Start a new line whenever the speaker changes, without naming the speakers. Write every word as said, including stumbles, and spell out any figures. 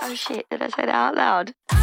Oh shit, did I say that out loud?